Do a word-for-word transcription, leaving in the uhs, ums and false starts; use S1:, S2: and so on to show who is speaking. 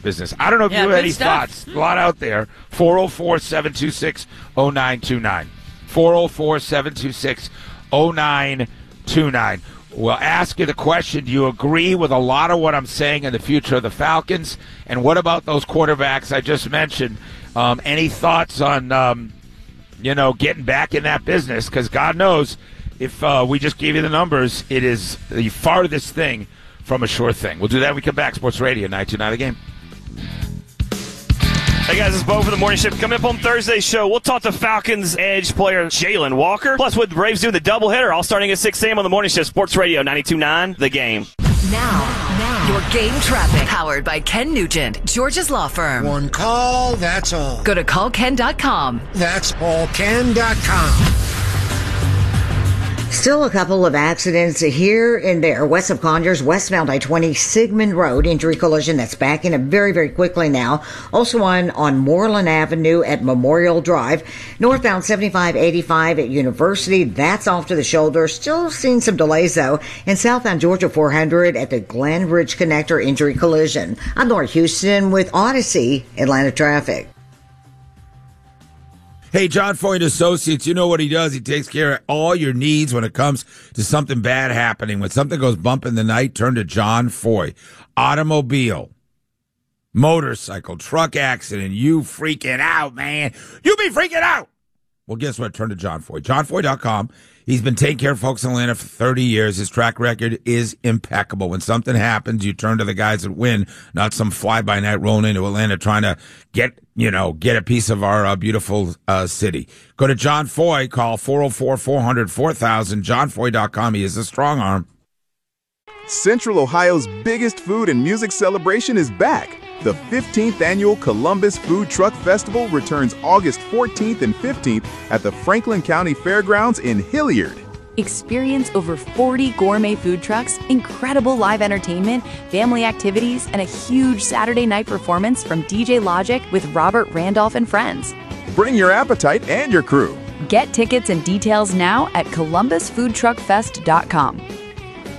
S1: business. I don't know if
S2: Yeah,
S1: you have
S2: good
S1: any
S2: stuff.
S1: thoughts. A lot out there. four oh four, seven two six, oh nine two nine. four oh four, seven two six, oh nine two nine. We'll ask you the question, do you agree with a lot of what I'm saying in the future of the Falcons? And what about those quarterbacks I just mentioned? Um, any thoughts on, um, you know, getting back in that business? Because God knows if uh, we just gave you the numbers, it is the farthest thing from a sure thing. We'll do that when we come back. Sports Radio, nine two nine The Game.
S3: Hey guys, it's Bo for the Morning Shift. Coming up on Thursday's show, we'll talk to Falcons edge player Jalen Walker. Plus, what the Braves do in the doubleheader, all starting at six a.m. on the Morning Shift. Sports Radio, ninety-two point nine The Game.
S4: Now, now, your game traffic. Powered by Ken Nugent, George's Law Firm.
S5: One call, that's all.
S4: Go to call ken dot com.
S5: That's all ken dot com.
S6: Still a couple of accidents here and there. West of Conyers, westbound I twenty, Sigmund Road, injury collision that's backing up very, very quickly now. Also one on Moreland Avenue at Memorial Drive. Northbound seventy-five eighty-five at University, that's off to the shoulder. Still seeing some delays though. And southbound Georgia four hundred at the Glen Ridge Connector injury collision. I'm Laura Houston with Odyssey Atlanta traffic.
S1: Hey, John Foy and Associates, you know what he does. He takes care of all your needs when it comes to something bad happening. When something goes bump in the night, turn to John Foy. Automobile, motorcycle, truck accident, you freaking out, man. You be freaking out. Well, guess what? Turn to John Foy. john foy dot com. He's been taking care of folks in Atlanta for thirty years. His track record is impeccable. When something happens, you turn to the guys that win, not some fly-by-night rolling into Atlanta trying to get, you know, get a piece of our uh, beautiful uh, city. Go to John Foy. Call four oh four, four hundred, four thousand. john foy dot com. He is a strong arm.
S7: Central Ohio's biggest food and music celebration is back. The fifteenth Annual Columbus Food Truck Festival returns August fourteenth and fifteenth at the Franklin County Fairgrounds in Hilliard.
S8: Experience over forty gourmet food trucks, incredible live entertainment, family activities, and a huge Saturday night performance from D J Logic with Robert Randolph and friends.
S7: Bring your appetite and your crew.
S8: Get tickets and details now at columbus food truck fest dot com.